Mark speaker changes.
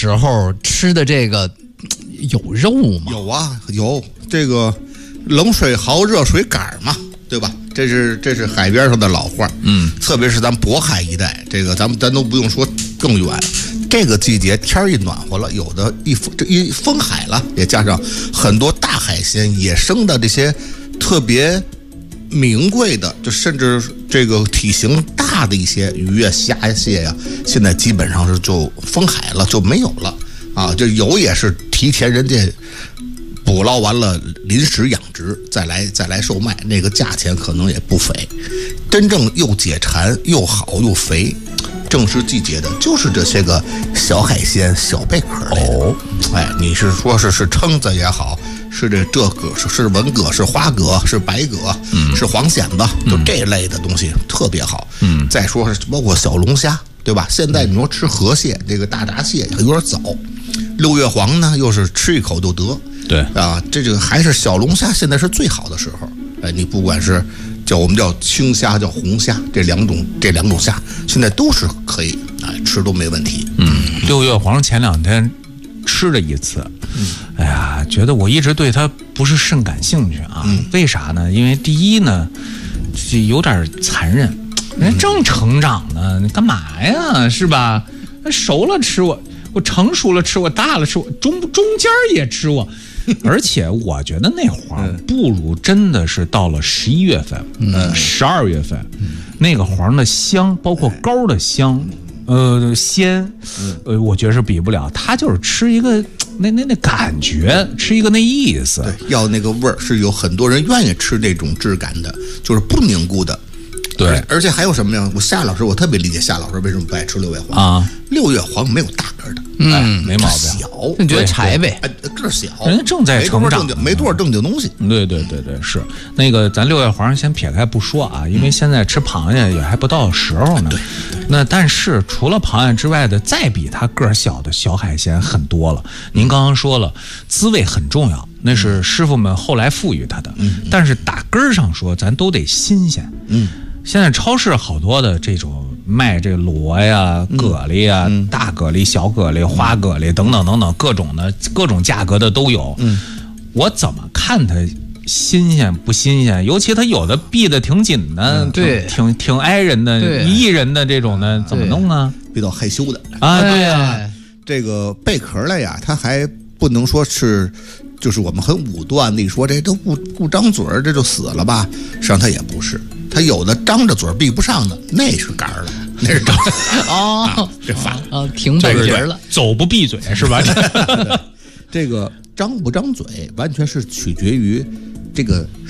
Speaker 1: 时候吃的这个有肉吗？
Speaker 2: 有啊，有这个冷水蚝热水杆嘛，对吧？这是海边上的老话，特别是咱渤海一带，这个咱都不用说更远。这个季节天一暖和了，有的一封海了，也加上很多大海鲜、野生的这些特别名贵的，就甚至这个体型大的一些鱼呀、虾蟹呀，现在基本上是就封海了，就没有了啊。这有也是提前人家捕捞完了，临时养殖，再来售卖，那个价钱可能也不菲。真正又解馋又好又肥，正是季节的，就是这些个小海鲜、小贝壳类的。哎，你是说是蛏子也好，是这蛤是文蛤，是花蛤，是白蛤，是黄蚬子，就这类的东西特别好。再说是包括小龙虾，对吧？现在你说吃河蟹，这个大闸蟹有点早，六月黄呢又是吃一口就得。
Speaker 3: 对
Speaker 2: 啊，这个还是小龙虾现在是最好的时候。哎，你不管是我们叫青虾，叫红虾，这两种虾现在都是可以吃都没问题。
Speaker 3: 六月黄前2天吃了一次，哎呀，觉得我一直对它不是甚感兴趣啊。为啥呢？因为第一呢，有点残忍，人家正成长呢，你干嘛呀？是吧？熟了吃我成熟了吃我，大了吃我，中间也吃我。而且我觉得那黄不如真的是到了11月份、12月份，那个黄的香，包括膏的香，鲜，我觉得是比不了。它就是吃一个那感觉，吃一个那意思。
Speaker 2: 对，要那个味儿，是有很多人愿意吃这种质感的，就是不凝固的。
Speaker 3: 对，
Speaker 2: 而且还有什么呀？夏老师，我特别理解夏老师为什么不爱吃六月黄
Speaker 3: 啊。
Speaker 2: 六月黄没有大根的，
Speaker 3: 没毛病，
Speaker 2: 小，
Speaker 1: 你觉得柴呗？
Speaker 2: 个小，
Speaker 3: 人家正在成长，
Speaker 2: 没多少正经东西。
Speaker 3: 对，是那个咱六月黄先撇开不说啊，因为现在吃螃蟹也还不到时候呢。对。那但是除了螃蟹之外的，再比它个儿小的小海鲜很多了。您刚刚说了，滋味很重要，那是师傅们后来赋予它的。但是打根儿上说，咱都得新鲜。现在超市好多的这种卖这螺呀、蛤蜊呀、大蛤蜊、小蛤蜊、花蛤蜊等等等等各种价格的都有。我怎么看它新鲜不新鲜？尤其它有的闭得挺紧的，
Speaker 1: 对，
Speaker 3: 挺挨人的、一人的这种的，怎么弄啊？
Speaker 2: 比较害羞的
Speaker 3: 啊，对呀，
Speaker 2: 这个贝壳类呀，它还不能说是。就是我们很武断的说，这都不张嘴这就死了吧？实际上它也不是，它有的张着嘴闭不上的，那是杆儿了，那是张这反了
Speaker 1: 停嘴了，
Speaker 3: 走不闭嘴是吧？
Speaker 2: 这个张不张嘴，完全是取决于这个